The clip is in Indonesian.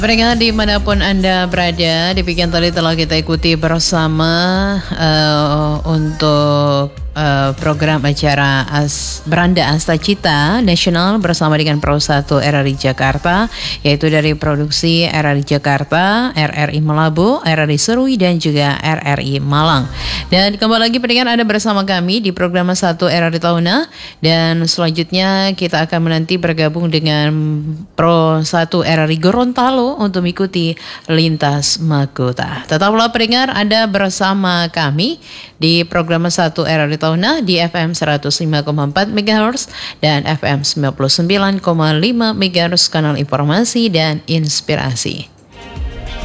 Pendengar dimanapun Anda berada, demikian tadi telah kita ikuti bersama untuk program acara Beranda Asta Cita Nasional bersama dengan Pro 1 RRI Jakarta, yaitu dari produksi RRI Jakarta, RRI Melabu, RRI Serui, dan juga RRI Malang. Dan kembali lagi pendengar Anda bersama kami di program 1 RRI Tauna, dan selanjutnya kita akan menanti bergabung dengan Pro 1 RRI Gorontalo untuk mengikuti lintas mahkota. Tetaplah pendengar Anda bersama kami di program 1 RRI Tauna di FM 105,4 MHz dan FM 99,5 MHz kanal informasi dan inspirasi.